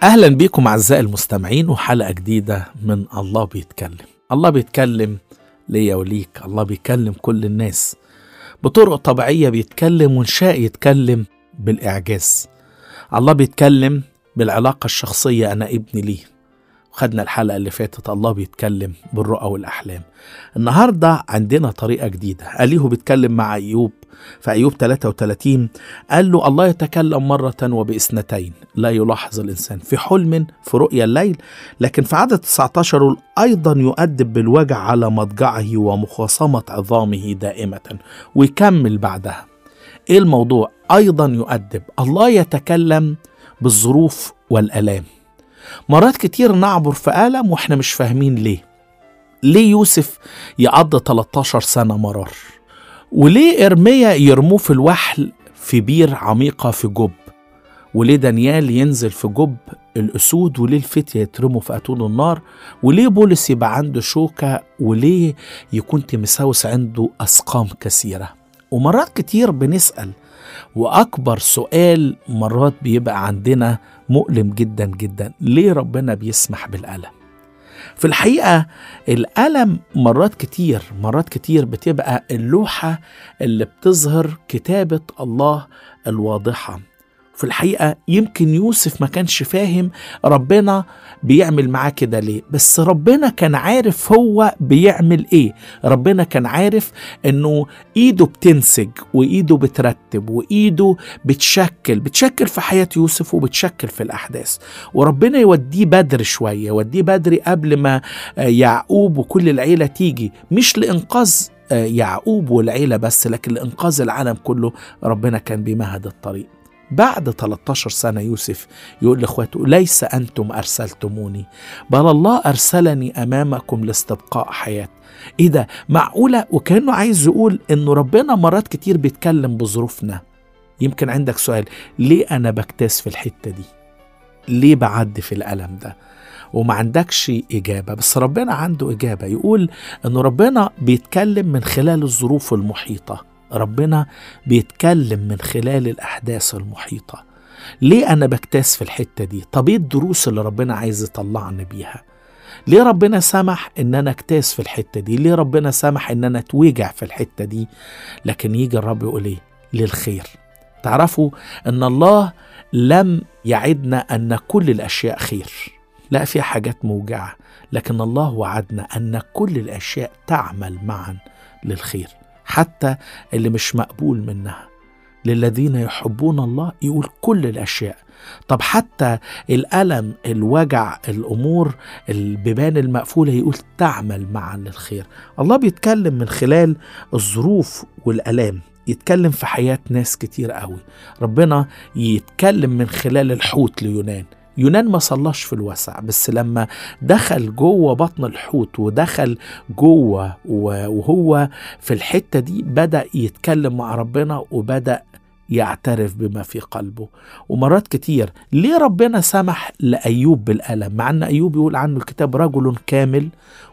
أهلا بكم أعزائي المستمعين وحلقة جديدة من الله بيتكلم. الله بيتكلم ليا وليك، الله بيكلم كل الناس بطرق طبيعية، بيتكلم ونشاء يتكلم بالإعجاز. الله بيتكلم بالعلاقة الشخصية أنا ابني ليه، وخدنا الحلقة اللي فاتت الله بيتكلم بالرؤى والأحلام. النهاردة عندنا طريقة جديدة. أليه بيتكلم مع أيوب في أيوب 33، قال له الله يتكلم مرة وبإثنتين لا يلاحظ الإنسان، في حلم في رؤيا الليل. لكن في عدد 19 أيضا يؤدب بالوجع على مضجعه ومخاصمة عظامه دائمة. ويكمل بعدها إيه الموضوع؟ أيضا يؤدب. الله يتكلم بالظروف والآلام. مرات كتير نعبر في ألم وإحنا مش فاهمين ليه يوسف يقضي 13 سنة مرار، وليه إرميا يرموه في الوحل في بير عميقة في جب، وليه دانيال ينزل في جب الأسود، وليه الفتية يترموا في أتون النار، وليه بولس يبقى عنده شوكة، وليه يكون تيموثاوس عنده أسقام كثيرة. ومرات كتير بنسأل، وأكبر سؤال مرات بيبقى عندنا مؤلم جدا جدا، ليه ربنا بيسمح بالألم؟ في الحقيقة الألم مرات كتير بتبقى اللوحة اللي بتظهر كتابة الله الواضحة. في الحقيقة يمكن يوسف ما كانش فاهم ربنا بيعمل معاه كده ليه، بس ربنا كان عارف هو بيعمل ايه. ربنا كان عارف انه ايده بتنسج وايده بترتب وايده بتشكل في حياة يوسف وبتشكل في الاحداث. وربنا يوديه بدري شوية، يوديه بدري قبل ما يعقوب وكل العيلة تيجي، مش لإنقاذ يعقوب والعيلة بس، لكن لإنقاذ العالم كله. ربنا كان بيمهد الطريق. بعد 13 سنة يوسف يقول لإخواته ليس أنتم أرسلتموني بل الله أرسلني أمامكم لاستبقاء حياة. إيه ده؟ معقولة؟ وكأنه عايز يقول إنه ربنا مرات كتير بيتكلم بظروفنا. يمكن عندك سؤال، ليه أنا بكتاس في الحتة دي؟ ليه بعدي في الألم ده؟ وما عندكش إجابة، بس ربنا عنده إجابة. يقول إنه ربنا بيتكلم من خلال الظروف المحيطة، ربنا بيتكلم من خلال الأحداث المحيطة. ليه أنا بكتاس في الحتة دي؟ طب إيه الدروس اللي ربنا عايز يطلعني بيها؟ ليه ربنا سمح إن أنا اكتاس في الحتة دي؟ ليه ربنا سمح إن أنا اتوجع في الحتة دي؟ لكن يجي الرب يقول إيه؟ للخير. تعرفوا إن الله لم يعدنا أن كل الأشياء خير، لا، في حاجات موجعة، لكن الله وعدنا أن كل الأشياء تعمل معا للخير، حتى اللي مش مقبول منها. للذين يحبون الله يقول كل الأشياء. طب حتى الألم، الوجع، الأمور، البيبان المقفولة يقول تعمل معا للخير. الله بيتكلم من خلال الظروف والألام، يتكلم في حياة ناس كتير قوي. ربنا يتكلم من خلال الحوت ليونان. يونان ما صلاش في الوسع، بس لما دخل جوه بطن الحوت ودخل جوه وهو في الحتة دي بدأ يتكلم مع ربنا وبدأ يعترف بما في قلبه. ومرات كتير ليه ربنا سمح لأيوب بالألم، مع أن أيوب يقول عنه الكتاب رجل كامل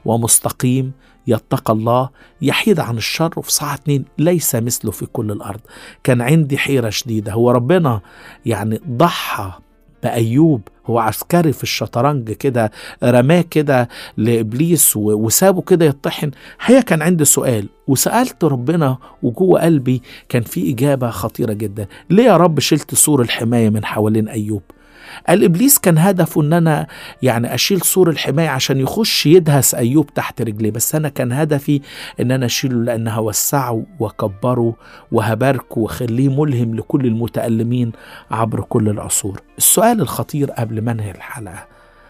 ومستقيم يتقى الله يحيد عن الشر، وفي صحة 2 ليس مثله في كل الأرض. كان عندي حيرة شديدة، هو ربنا يعني ضحى بأيوب، هو عسكري في الشطرنج كده، رماه كده لإبليس وسابه كده يطحن. هي كان عندي سؤال وسألت ربنا، وجوه قلبي كان في إجابة خطيرة جدا. ليه يا رب شلت سور الحماية من حوالين أيوب؟ الإبليس كان هدفه أن أنا يعني أشيل سور الحماية عشان يخش يدهس أيوب تحت رجليه، بس أنا كان هدفي أن أنا أشيله لأن هوسعه وكبره وهباركه وخليه ملهم لكل المتألمين عبر كل العصور. السؤال الخطير قبل ما انهي الحلقة،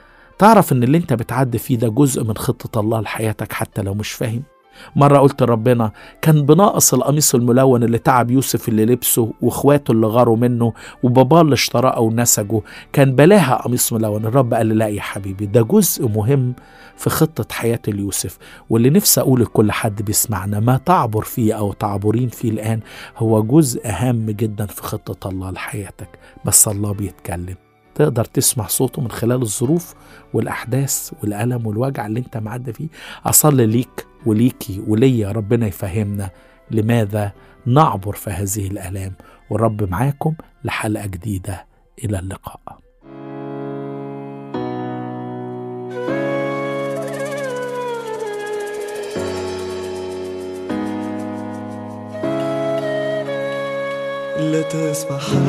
تعرف أن اللي أنت بتعدي فيه ده جزء من خطة الله لحياتك حتى لو مش فاهم؟ مرة قلت لربنا كان بناقص القميص الملون اللي تعب يوسف اللي لبسه واخواته اللي غاروا منه وباباه اللي اشتراه او نسجه، كان بلاها قميص ملون. الرب قال لي لا يا حبيبي، ده جزء مهم في خطة حياة اليوسف. واللي نفسي اقول لكل حد بيسمعنا، ما تعبر فيه او تعبرين فيه الان هو جزء هام جدا في خطة الله لحياتك. بس الله بيتكلم، تقدر تسمع صوته من خلال الظروف والأحداث والألم والوجع اللي انت معدي فيه. أصلي ليك وليكي وليا ربنا يفهمنا لماذا نعبر في هذه الآلام. والرب معاكم لحلقة جديدة. إلى اللقاء. لا تسمح